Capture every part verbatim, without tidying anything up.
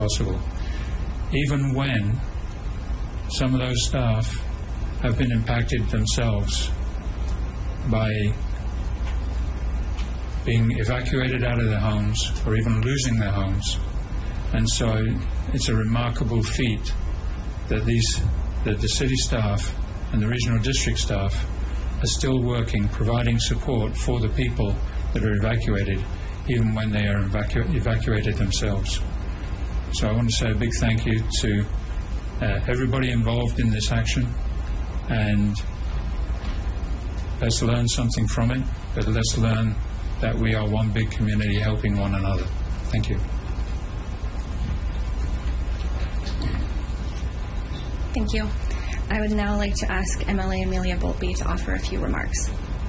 possible, even when some of those staff have been impacted themselves by being evacuated out of their homes or even losing their homes. And so it's a remarkable feat that these that the city staff and the regional district staff are still working, providing support for the people that are evacuated, even when they are evacu- evacuated themselves. So I want to say a big thank you to uh, everybody involved in this action, and let's learn something from it, but let's learn that we are one big community helping one another. Thank you. Thank you. I would now like to ask M L A Amelia Boltby to offer a few remarks.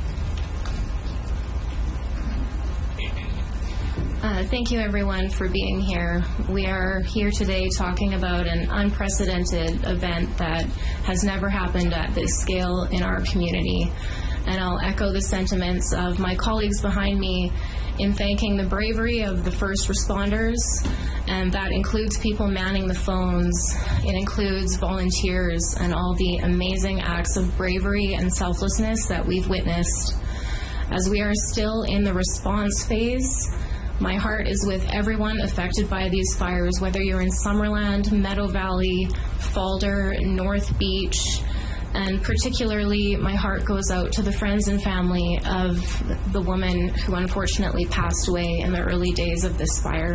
Uh, thank you, everyone, for being here. We are here today talking about an unprecedented event that has never happened at this scale in our community. And I'll echo the sentiments of my colleagues behind me in thanking the bravery of the first responders, and that includes people manning the phones. It includes volunteers and all the amazing acts of bravery and selflessness that we've witnessed. As we are still in the response phase, my heart is with everyone affected by these fires, whether you're in Summerland, Meadow Valley, Falder, North Beach, and particularly my heart goes out to the friends and family of the woman who unfortunately passed away in the early days of this fire.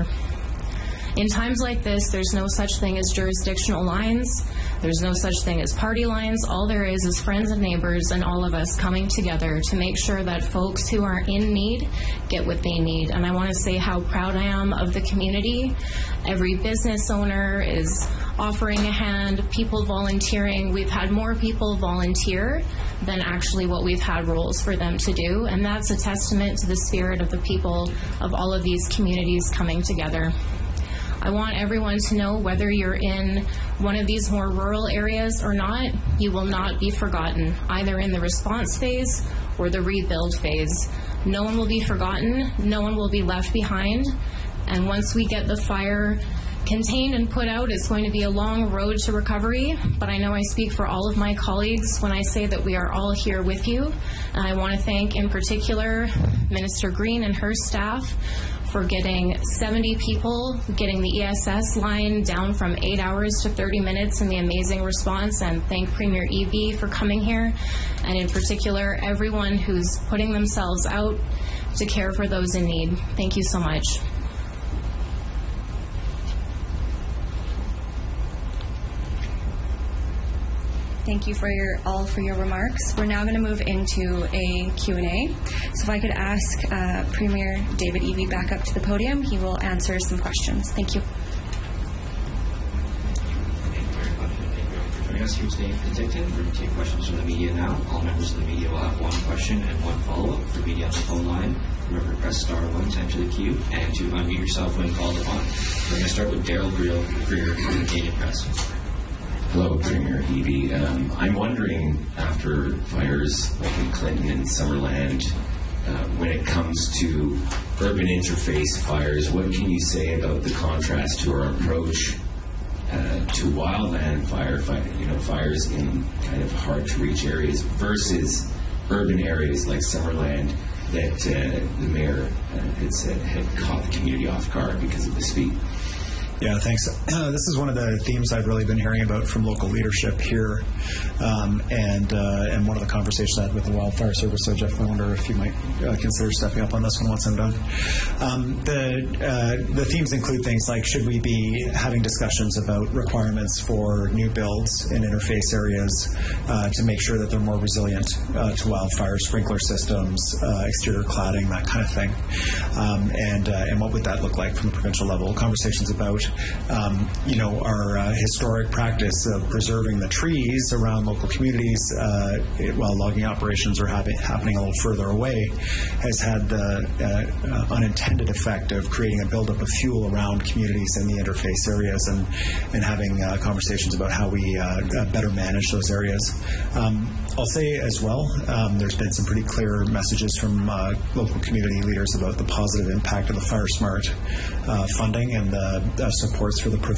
In times like this, there's no such thing as jurisdictional lines. There's no such thing as party lines. All there is is friends and neighbors and all of us coming together to make sure that folks who are in need get what they need. And I want to say how proud I am of the community. Every business owner is offering a hand, people volunteering. We've had more people volunteer than actually what we've had roles for them to do. And that's a testament to the spirit of the people of all of these communities coming together. I want everyone to know, whether you're in one of these more rural areas or not, you will not be forgotten, either in the response phase or the rebuild phase. No one will be forgotten, no one will be left behind, and once we get the fire contained and put out, it's going to be a long road to recovery, but I know I speak for all of my colleagues when I say that we are all here with you. And I want to thank in particular Minister Green and her staff for getting seventy people, getting the E S S line down from eight hours to thirty minutes in the amazing response, and thank Premier Eby for coming here, and in particular everyone who's putting themselves out to care for those in need. Thank you so much. Thank you for your all for your remarks. We're now going to move into a Q and A. So if I could ask uh, Premier David Eby back up to the podium, he will answer some questions. Thank you. Thank you very much. Thank you for joining us. Here's Dave Penticton. We're going to take questions from the media now. All members of the media will have one question and one follow-up. For media on the phone line, remember to press star one to enter the queue and to unmute yourself when called upon. We're going to start with Daryl Brill for your Canadian Press. Hello, Premier Eby. Um, I'm wondering, after fires like in Clinton and Summerland, uh, when it comes to urban interface fires, what can you say about the contrast to our approach uh, to wildland fire, fire, you know, fires in kind of hard-to-reach areas versus urban areas like Summerland that uh, the mayor uh, had said had caught the community off guard because of the speed? Yeah, thanks. Uh, this is one of the themes I've really been hearing about from local leadership here, um, and uh, and one of the conversations I had with the Wildfire Service. So, Jeff, I wonder if you might uh, consider stepping up on this one once I'm done. Um, the uh, the themes include things like, should we be having discussions about requirements for new builds in interface areas uh, to make sure that they're more resilient uh, to wildfire, sprinkler systems, uh, exterior cladding, that kind of thing, um, and uh, and what would that look like from the provincial level? Conversations about Um, you know, our uh, historic practice of preserving the trees around local communities uh, it, while logging operations are happen- happening a little further away has had the uh, uh, unintended effect of creating a buildup of fuel around communities in the interface areas, and, and having uh, conversations about how we uh, better manage those areas. Um, I'll say as well, um, there's been some pretty clear messages from uh, local community leaders about the positive impact of the Fire Smart uh, funding and the uh, supports for the